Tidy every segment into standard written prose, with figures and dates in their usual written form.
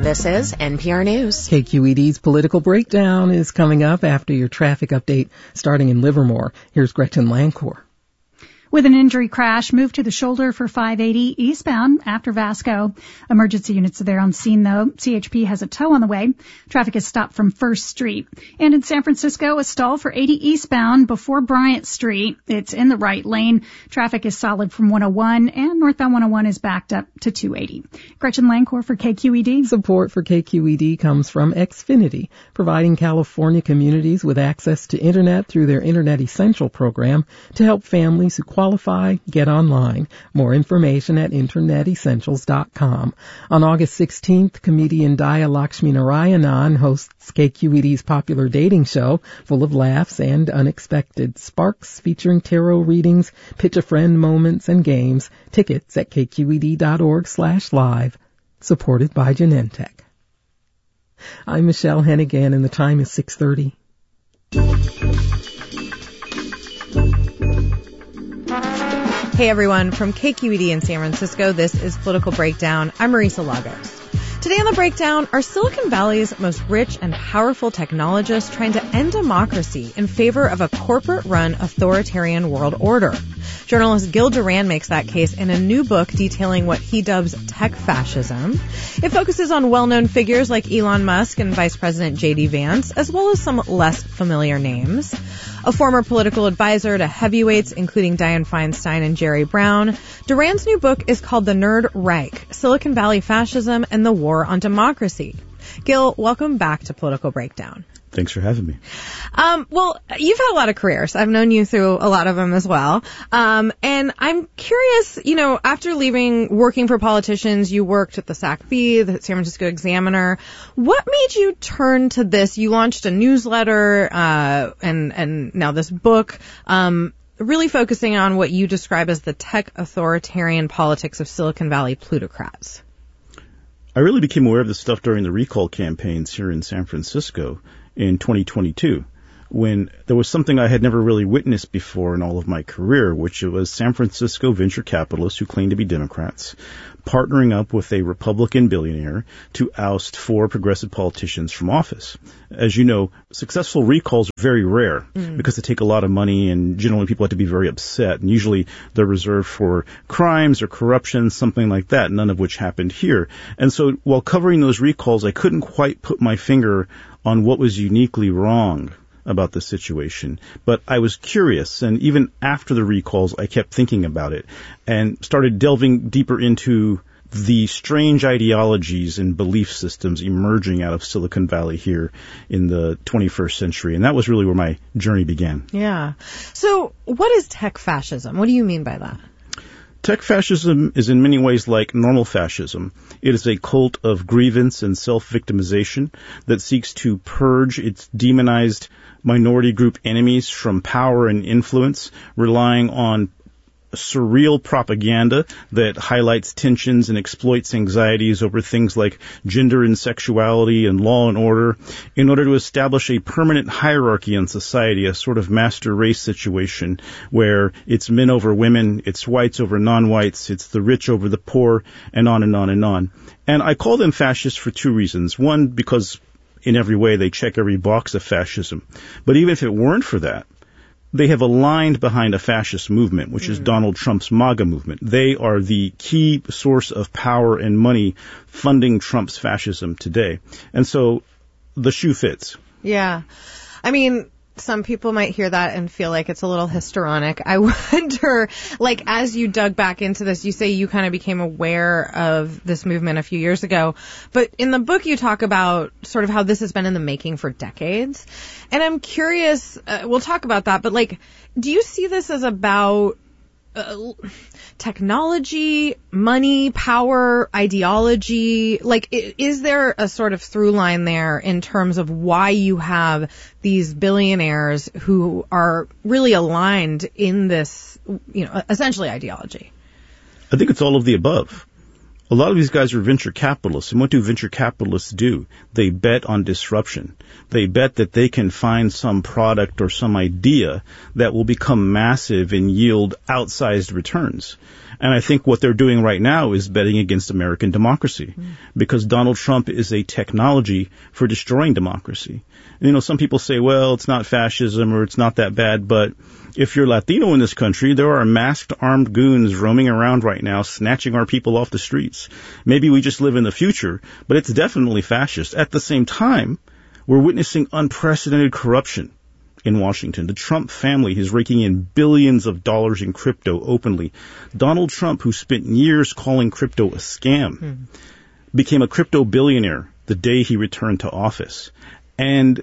This is NPR News. KQED's Political Breakdown is coming up after your traffic update starting in Livermore. Here's Gretchen Lancourt. With an injury crash, moved to the shoulder for 580 eastbound after Vasco. Emergency units are there on scene, though. CHP has a tow on the way. Traffic is stopped from 1st Street. And in San Francisco, a stall for 80 eastbound before Bryant Street. It's in the right lane. Traffic is solid from 101, and northbound 101 is backed up to 280. Gretchen Lancourt for KQED. Support for KQED comes from Xfinity, providing California communities with access to Internet through their Internet Essential program to help families who qualify, get online. More information at internetessentials.com. On August 16th, comedian Daya Lakshminarayanan hosts KQED's popular dating show full of laughs and unexpected sparks featuring tarot readings, pitch a friend moments, and games. Tickets at kqed.org/live. Supported by Genentech. I'm Michelle Hennigan and the time is 6:30. Hey everyone, from KQED in San Francisco, this is Political Breakdown. I'm Marisa Lagos. Today on The Breakdown, are Silicon Valley's most rich and powerful technologists trying to end democracy in favor of a corporate-run authoritarian world order? Journalist Gil Duran makes that case in a new book detailing what he dubs tech fascism. It focuses on well-known figures like Elon Musk and Vice President J.D. Vance, as well as some less familiar names. A former political advisor to heavyweights, including Dianne Feinstein and Jerry Brown, Duran's new book is called The Nerd Reich, Silicon Valley Fascism and the War on Democracy. Gil, welcome back to Political Breakdown. Thanks for having me. Well, you've had a lot of careers. I've known you through a lot of them as well. And I'm curious, after leaving working for politicians, you worked at the SAC-B, the San Francisco Examiner. What made you turn to this? You launched a newsletter, and now this book, really focusing on what you describe as the tech authoritarian politics of Silicon Valley plutocrats. I really became aware of this stuff during the recall campaigns here in San Francisco in 2022, when there was something I had never really witnessed before in all of my career, which was San Francisco venture capitalists who claimed to be Democrats partnering up with a Republican billionaire to oust 4 progressive politicians from office. As you know, successful recalls are very rare because they take a lot of money and generally people have to be very upset. And usually they're reserved for crimes or corruption, something like that, none of which happened here. And so while covering those recalls, I couldn't quite put my finger on what was uniquely wrong about the situation. But I was curious, and even after the recalls, I kept thinking about it and started delving deeper into the strange ideologies and belief systems emerging out of Silicon Valley here in the 21st century. And that was really where my journey began. Yeah. So what is tech fascism? What do you mean by that? Tech fascism is in many ways like normal fascism. It is a cult of grievance and self-victimization that seeks to purge its demonized minority group enemies from power and influence, relying on surreal propaganda that highlights tensions and exploits anxieties over things like gender and sexuality and law and order in order to establish a permanent hierarchy in society, a sort of master race situation where it's men over women, it's whites over non-whites, it's the rich over the poor, and on and on and on. And I call them fascists for 2 reasons. One, because in every way they check every box of fascism. But even if it weren't for that, they have aligned behind a fascist movement, which is Donald Trump's MAGA movement. They are the key source of power and money funding Trump's fascism today. And so the shoe fits. Yeah. I mean, some people might hear that and feel like it's a little histrionic. I wonder, as you dug back into this, you say you kind of became aware of this movement a few years ago. But in the book, you talk about sort of how this has been in the making for decades. And I'm curious, we'll talk about that, but do you see this as about technology, money, power, ideology? Is there a sort of through line there in terms of why you have these billionaires who are really aligned in this, essentially ideology? I think it's all of the above. A lot of these guys are venture capitalists, and what do venture capitalists do? They bet on disruption. They bet that they can find some product or some idea that will become massive and yield outsized returns. And I think what they're doing right now is betting against American democracy, because Donald Trump is a technology for destroying democracy. And, you know, some people say, well, it's not fascism or it's not that bad, but if you're Latino in this country, there are masked armed goons roaming around right now, snatching our people off the streets. Maybe we just live in the future, but it's definitely fascist. At the same time, we're witnessing unprecedented corruption in Washington. The Trump family is raking in billions of dollars in crypto openly. Donald Trump, who spent years calling crypto a scam, became a crypto billionaire the day he returned to office. And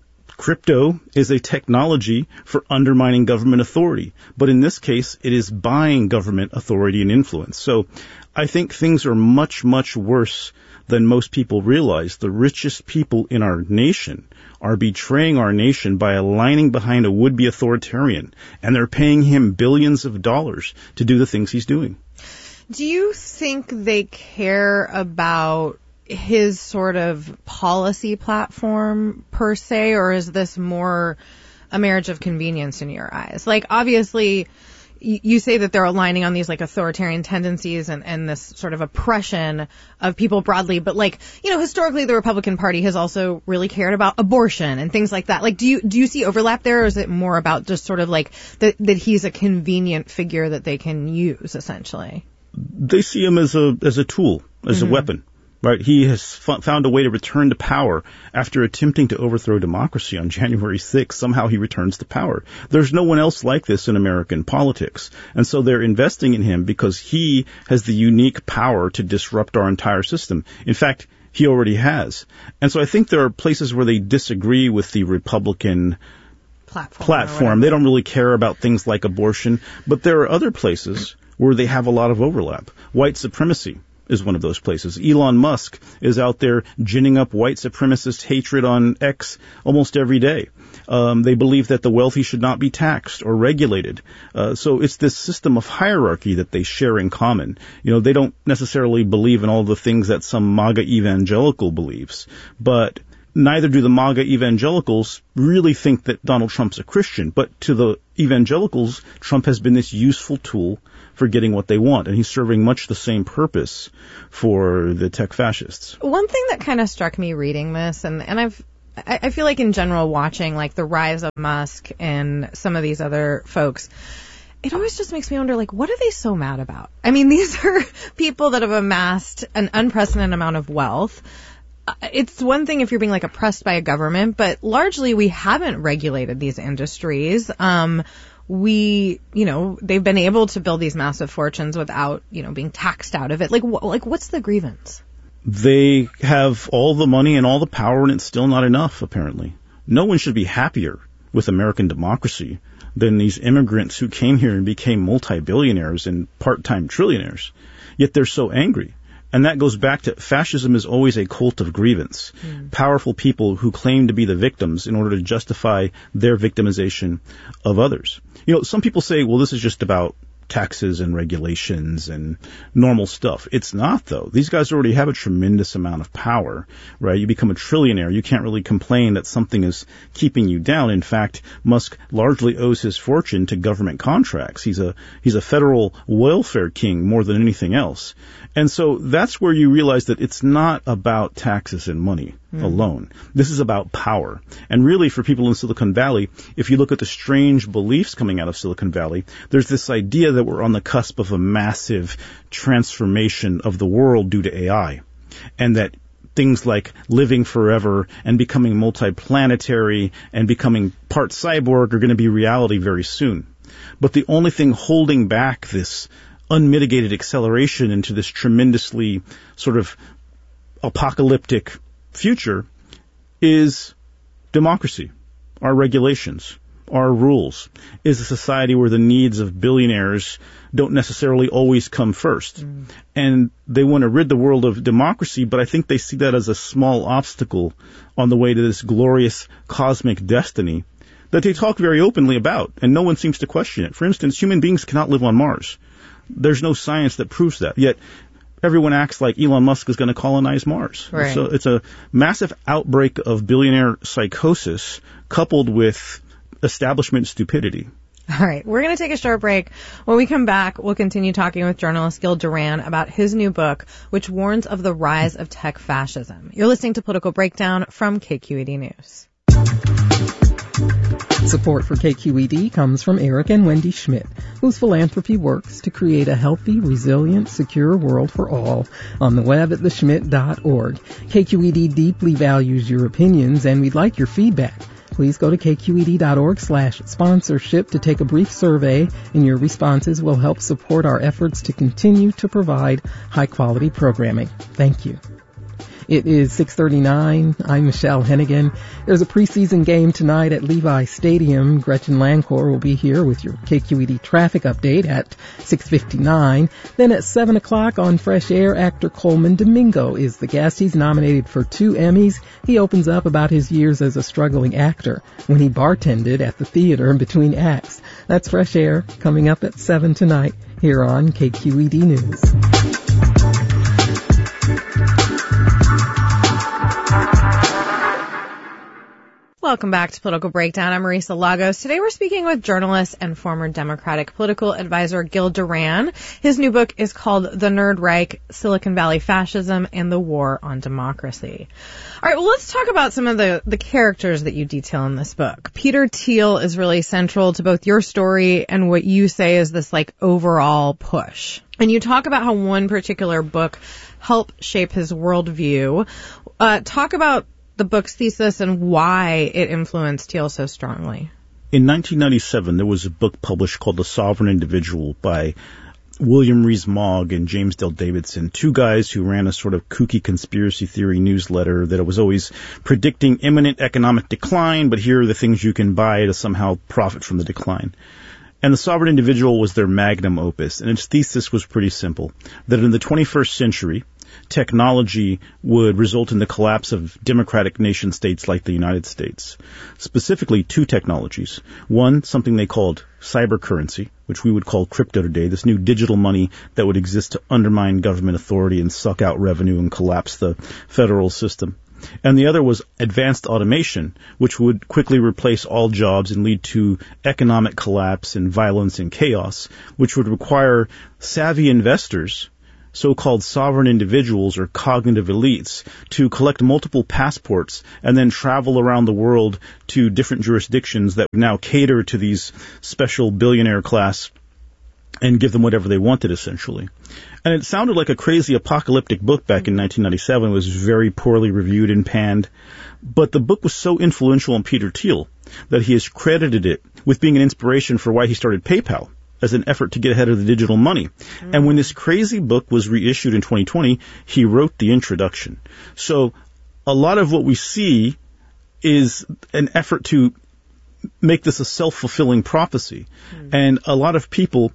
crypto is a technology for undermining government authority. But in this case, it is buying government authority and influence. So I think things are much, much worse than most people realize. The richest people in our nation are betraying our nation by aligning behind a would-be authoritarian, and they're paying him billions of dollars to do the things he's doing. Do you think they care about his sort of policy platform per se, or is this more a marriage of convenience in your eyes? Like, obviously, you say that they're aligning on these like authoritarian tendencies and this sort of oppression of people broadly, but like, you know, historically the Republican Party has also really cared about abortion and things like that. Like, do you see overlap there, or is it more about just sort of like that he's a convenient figure that they can use essentially? They see him as a tool, as a weapon. Right, he has found a way to return to power after attempting to overthrow democracy on January 6th. Somehow he returns to power. There's no one else like this in American politics. And so they're investing in him because he has the unique power to disrupt our entire system. In fact, he already has. And so I think there are places where they disagree with the Republican platform. They don't really care about things like abortion. But there are other places where they have a lot of overlap. White supremacy is one of those places. Elon Musk is out there ginning up white supremacist hatred on X almost every day. They believe that the wealthy should not be taxed or regulated. So it's this system of hierarchy that they share in common. You know, they don't necessarily believe in all the things that some MAGA evangelical believes, but neither do the MAGA evangelicals really think that Donald Trump's a Christian. But to the evangelicals, Trump has been this useful tool for getting what they want, and he's serving much the same purpose for the tech fascists. One thing that kind of struck me reading this, and I feel like in general watching like the rise of Musk and some of these other folks, it always just makes me wonder, like, what are they so mad about? I mean, these are people that have amassed an unprecedented amount of wealth. It's one thing if you're being like oppressed by a government, but largely we haven't regulated these industries. They've been able to build these massive fortunes without, being taxed out of it. Like what's the grievance? They have all the money and all the power, and it's still not enough, apparently. No one should be happier with American democracy than these immigrants who came here and became multi-billionaires and part-time trillionaires. Yet they're so angry. And that goes back to fascism is always a cult of grievance. Powerful people who claim to be the victims in order to justify their victimization of others. Some people say, well, this is just about taxes and regulations and normal stuff. It's not, though. These guys already have a tremendous amount of power, right? You become a trillionaire. You can't really complain that something is keeping you down. In fact, Musk largely owes his fortune to government contracts. He's a federal welfare king more than anything else. And so that's where you realize that it's not about taxes and money alone. This is about power. And really, for people in Silicon Valley, if you look at the strange beliefs coming out of Silicon Valley, there's this idea that we're on the cusp of a massive transformation of the world due to AI. And that things like living forever and becoming multiplanetary and becoming part cyborg are going to be reality very soon. But the only thing holding back this unmitigated acceleration into this tremendously sort of apocalyptic future is democracy, our regulations, our rules, is a society where the needs of billionaires don't necessarily always come first. And they want to rid the world of democracy, but I think they see that as a small obstacle on the way to this glorious cosmic destiny that they talk very openly about, and no one seems to question it. For instance, human beings cannot live on Mars. There's no science that proves that. Yet everyone acts like Elon Musk is going to colonize Mars. Right. So it's a massive outbreak of billionaire psychosis coupled with establishment stupidity. All right, we're going to take a short break. When we come back, we'll continue talking with journalist Gil Duran about his new book, which warns of the rise of tech fascism. You're listening to Political Breakdown from KQED News. Support for KQED comes from Eric and Wendy Schmidt, whose philanthropy works to create a healthy, resilient, secure world for all on the web at theschmidt.org. KQED deeply values your opinions, and we'd like your feedback. Please go to kqed.org/sponsorship to take a brief survey, and your responses will help support our efforts to continue to provide high-quality programming. Thank you. It is 6:39. I'm Michelle Hennigan. There's a preseason game tonight at Levi Stadium. Gretchen Lancor will be here with your KQED traffic update at 6:59. Then at 7 o'clock on Fresh Air, actor Coleman Domingo is the guest. He's nominated for 2 Emmys. He opens up about his years as a struggling actor when he bartended at the theater in between acts. That's Fresh Air coming up at 7 tonight here on KQED News. Welcome back to Political Breakdown. I'm Marisa Lagos. Today we're speaking with journalist and former Democratic political advisor Gil Duran. His new book is called The Nerd Reich, Silicon Valley Fascism and the War on Democracy. All right, well, let's talk about some of the characters that you detail in this book. Peter Thiel is really central to both your story and what you say is this overall push. And you talk about how one particular book helped shape his worldview. Talk about the book's thesis and why it influenced Thiel so strongly. In 1997, there was a book published called The Sovereign Individual by William Rees-Mogg and James Dale Davidson, 2 guys who ran a sort of kooky conspiracy theory newsletter that was always predicting imminent economic decline, but here are the things you can buy to somehow profit from the decline. And The Sovereign Individual was their magnum opus, and its thesis was pretty simple, that in the 21st century, technology would result in the collapse of democratic nation states like the United States. Specifically, 2 technologies. One, something they called cybercurrency, which we would call crypto today, this new digital money that would exist to undermine government authority and suck out revenue and collapse the federal system. And the other was advanced automation, which would quickly replace all jobs and lead to economic collapse and violence and chaos, which would require savvy investors, so-called sovereign individuals or cognitive elites, to collect multiple passports and then travel around the world to different jurisdictions that would now cater to these special billionaire class and give them whatever they wanted, essentially. And it sounded like a crazy apocalyptic book back in 1997. It was very poorly reviewed and panned. But the book was so influential on Peter Thiel that he has credited it with being an inspiration for why he started PayPal, as an effort to get ahead of the digital money. And when this crazy book was reissued in 2020, he wrote the introduction. So a lot of what we see is an effort to make this a self-fulfilling prophecy. And a lot of people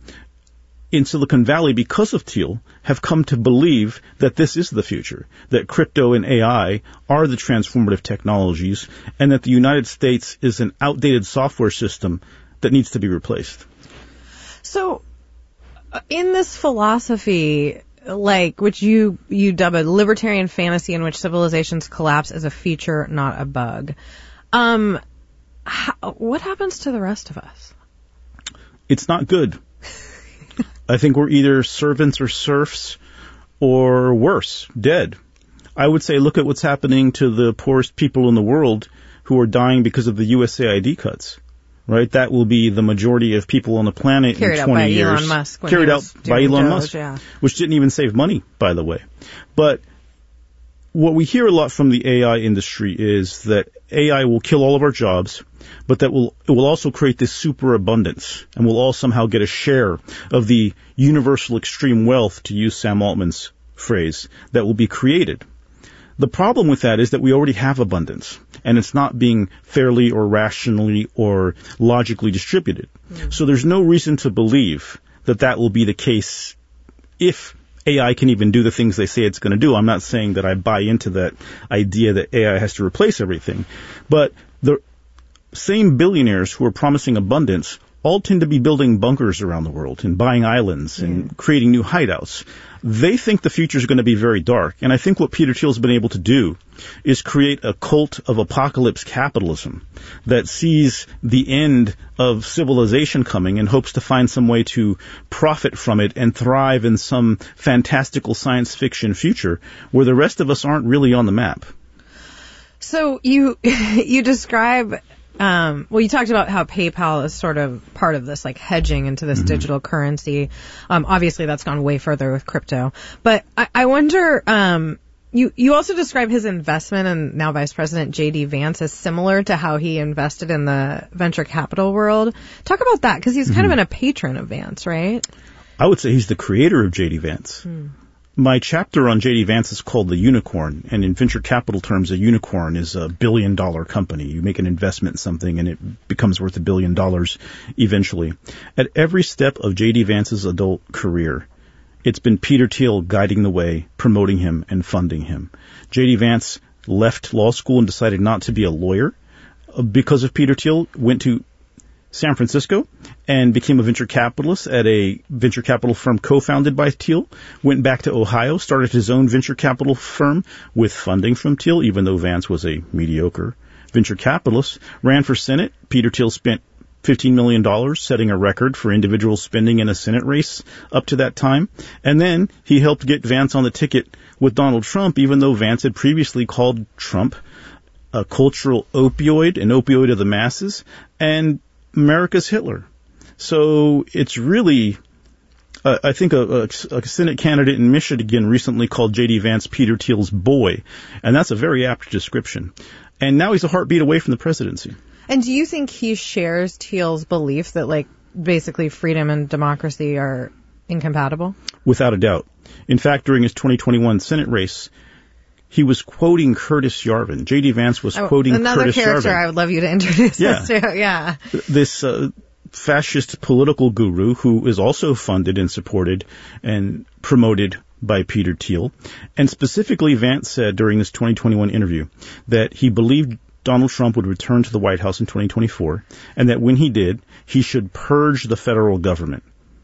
in Silicon Valley, because of Thiel, have come to believe that this is the future, that crypto and AI are the transformative technologies, and that the United States is an outdated software system that needs to be replaced. So, in this philosophy, which you dub a libertarian fantasy in which civilizations collapse as a feature, not a bug, what happens to the rest of us? It's not good. I think we're either servants or serfs, or worse, dead. I would say look at what's happening to the poorest people in the world who are dying because of the USAID cuts. Right, that will be the majority of people on the planet in 20 years. Elon Musk carried out by Elon Musk, which didn't even save money, by the way. But what we hear a lot from the AI industry is that AI will kill all of our jobs, but that it will also create this superabundance, and we'll all somehow get a share of the universal extreme wealth, to use Sam Altman's phrase, that will be created. The problem with that is that we already have abundance, and it's not being fairly or rationally or logically distributed. So there's no reason to believe that that will be the case if AI can even do the things they say it's going to do. I'm not saying that I buy into that idea that AI has to replace everything, but the same billionaires who are promising abundance all tend to be building bunkers around the world and buying islands and creating new hideouts. They think the future is going to be very dark. And I think what Peter Thiel's been able to do is create a cult of apocalypse capitalism that sees the end of civilization coming and hopes to find some way to profit from it and thrive in some fantastical science fiction future where the rest of us aren't really on the map. So you describe, you talked about how PayPal is sort of part of this, like hedging into this digital currency. Obviously that's gone way further with crypto, but I wonder, you also describe his investment in now Vice President J.D. Vance as similar to how he invested in the venture capital world. Talk about that, because he's kind of been a patron of Vance, right? I would say he's the creator of J.D. Vance. My chapter on J.D. Vance is called The Unicorn, and in venture capital terms, a unicorn is a billion-dollar company. You make an investment in something, and it becomes worth $1 billion eventually. At every step of J.D. Vance's adult career, it's been Peter Thiel guiding the way, promoting him, and funding him. J.D. Vance left law school and decided not to be a lawyer because of Peter Thiel, went to San Francisco and became a venture capitalist at a venture capital firm co-founded by Thiel, went back to Ohio, started his own venture capital firm with funding from Thiel, even though Vance was a mediocre venture capitalist, ran for Senate. Peter Thiel spent $15 million, setting a record for individual spending in a Senate race up to that time. And then he helped get Vance on the ticket with Donald Trump, even though Vance had previously called Trump a cultural opioid, an opioid of the masses, and America's Hitler. So it's really, I think a Senate candidate in Michigan recently called J.D. Vance Peter Thiel's boy, and that's a very apt description. And now he's a heartbeat away from the presidency. And do you think he shares Thiel's belief that, like, basically freedom and democracy are incompatible? Without a doubt. In fact, during his 2021 Senate race, he was quoting Curtis Yarvin. J.D. Vance was quoting Curtis Yarvin. Another character I would love you to introduce us to. Yeah. This fascist political guru who is also funded and supported and promoted by Peter Thiel. And specifically, Vance said during this 2021 interview that he believed Donald Trump would return to the White House in 2024, and that when he did, he should purge the federal government,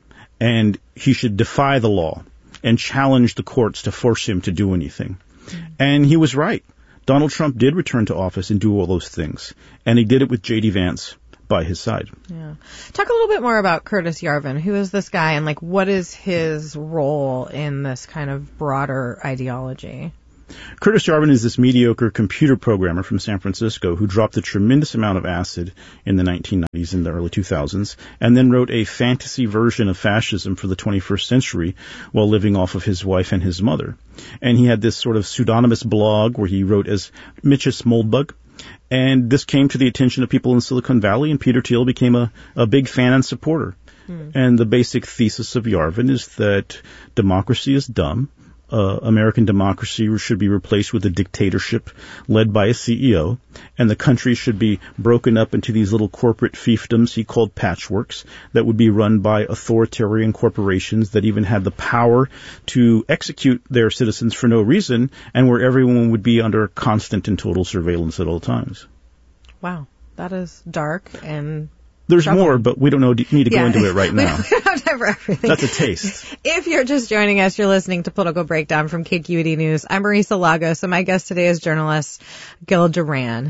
and he should defy the law and challenge the courts to force him to do anything. And he was right. Donald Trump did return to office and do all those things, and he did it with J.D. Vance by his side. Yeah. Talk a little bit more about Curtis Yarvin. Who is this guy, and like what is his role in this kind of broader ideology? Curtis Yarvin is this mediocre computer programmer from San Francisco who dropped a tremendous amount of acid in the 1990s and the early 2000s, and then wrote a fantasy version of fascism for the 21st century while living off of his wife and his mother. And he had this sort of pseudonymous blog where he wrote as Mitchus Moldbug. And this came to the attention of people in Silicon Valley, and Peter Thiel became a big fan and supporter. And the basic thesis of Yarvin is that democracy is dumb. American democracy should be replaced with a dictatorship led by a CEO, and the country should be broken up into these little corporate fiefdoms he called patchworks that would be run by authoritarian corporations that even had the power to execute their citizens for no reason, and where everyone would be under constant and total surveillance at all times. Wow, that is dark and there's more, but we don't need to go into it right now. We don't have time for everything. That's a taste. If you're just joining us, you're listening to Political Breakdown from KQED News. I'm Marisa Lagos, and my guest today is journalist Gil Duran.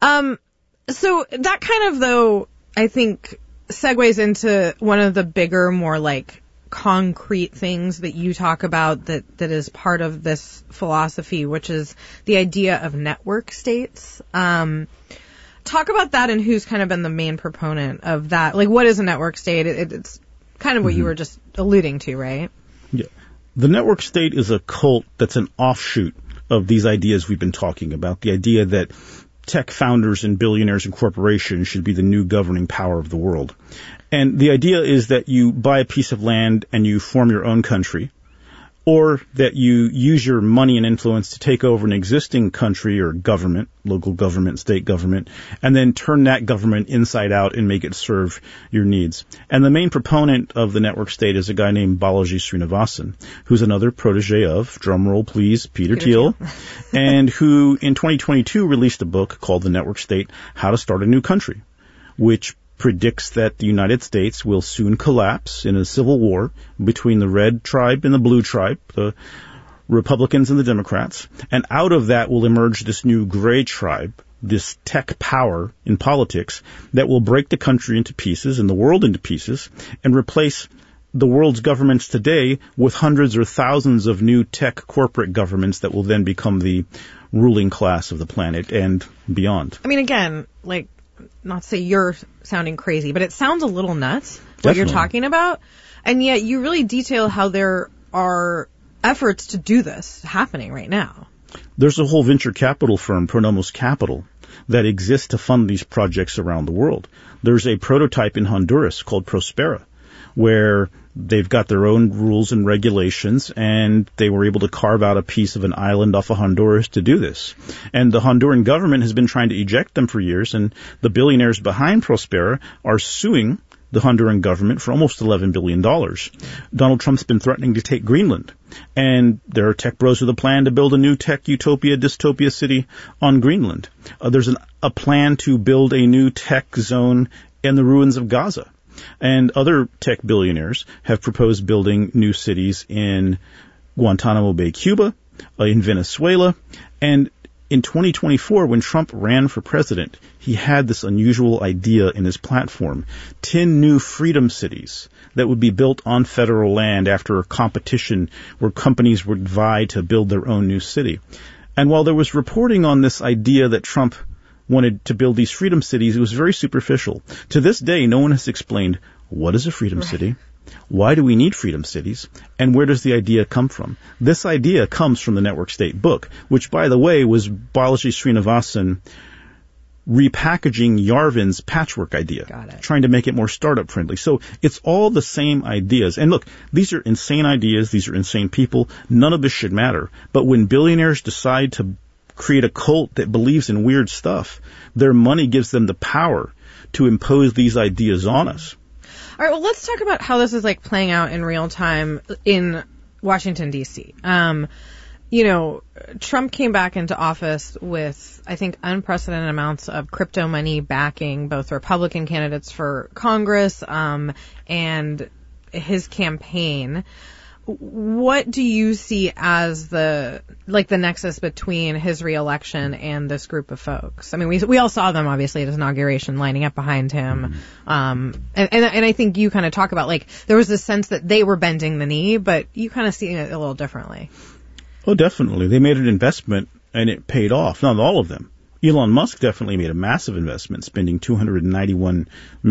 So that kind of, though, I think segues into one of the bigger, more like concrete things that you talk about that is part of this philosophy, which is the idea of network states. Talk about that and who's kind of been the main proponent of that. Like, what is a network state? It's kind of what you were just alluding to, right? Yeah. The network state is a cult that's an offshoot of these ideas we've been talking about. The idea that tech founders and billionaires and corporations should be the new governing power of the world. And the idea is that you buy a piece of land and you form your own country, or that you use your money and influence to take over an existing country or government, local government, state government, and then turn that government inside out and make it serve your needs. And the main proponent of the network state is a guy named Balaji Srinivasan, who's another protege of, drumroll please, Peter Thiel, and who in 2022 released a book called The Network State, How to Start a New Country, which predicts that the United States will soon collapse in a civil war between the red tribe and the blue tribe, the Republicans and the Democrats, and out of that will emerge this new gray tribe, this tech power in politics that will break the country into pieces and the world into pieces and replace the world's governments today with hundreds or thousands of new tech corporate governments that will then become the ruling class of the planet and beyond. I mean, again, like, not to say you're sounding crazy, but it sounds a little nuts what you're talking about. And yet you really detail how there are efforts to do this happening right now. There's a whole venture capital firm, Pronomos Capital, that exists to fund these projects around the world. There's a prototype in Honduras called Prospera, where they've got their own rules and regulations, and they were able to carve out a piece of an island off of Honduras to do this. And the Honduran government has been trying to eject them for years, and the billionaires behind Prospera are suing the Honduran government for almost $11 billion. Donald Trump's been threatening to take Greenland. And there are tech bros with a plan to build a new tech utopia, dystopia city on Greenland. There's a plan to build a new tech zone in the ruins of Gaza. And other tech billionaires have proposed building new cities in Guantanamo Bay, Cuba, in Venezuela. And in 2024, when Trump ran for president, he had this unusual idea in his platform, 10 new freedom cities that would be built on federal land after a competition where companies would vie to build their own new city. And while there was reporting on this idea that Trump wanted to build these freedom cities, it was very superficial. To this day, no one has explained, what is a freedom city? Why do we need freedom cities? And where does the idea come from? This idea comes from the Network State book, which, by the way, was Balaji Srinivasan repackaging Yarvin's patchwork idea, trying to make it more startup friendly. So it's all the same ideas. And look, these are insane ideas. These are insane people. None of this should matter. But when billionaires decide to create a cult that believes in weird stuff, their money gives them the power to impose these ideas on us. All right, well, let's talk about how this is like playing out in real time in Washington, D.C. Trump came back into office with, I think, unprecedented amounts of crypto money backing both Republican candidates for Congress and his campaign. What do you see as the nexus between his reelection and this group of folks? I mean, we all saw them obviously at his inauguration lining up behind him. And I think you kind of talk about like there was this sense that they were bending the knee, but you kind of see it a little differently. Oh, definitely. They made an investment and it paid off. Not all of them. Elon Musk definitely made a massive investment, spending $291 million